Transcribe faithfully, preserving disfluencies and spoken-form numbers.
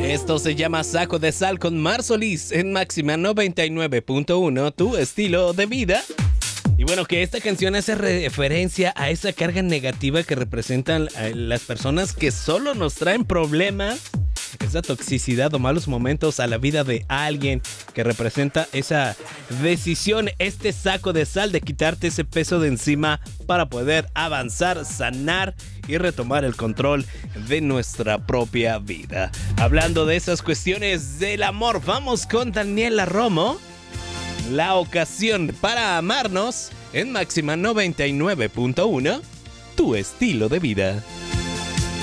Esto se llama Saco de Sal con Mar Solís en Máxima noventa y nueve punto uno, tu estilo de vida. Y bueno, que esta canción hace referencia a esa carga negativa que representan las personas que solo nos traen problemas, esa toxicidad o malos momentos a la vida de alguien, que representa esa decisión, este saco de sal de quitarte ese peso de encima para poder avanzar, sanar y retomar el control de nuestra propia vida. Hablando de esas cuestiones del amor, vamos con Daniela Romo. La ocasión para amarnos en Máxima noventa y nueve punto uno, tu estilo de vida.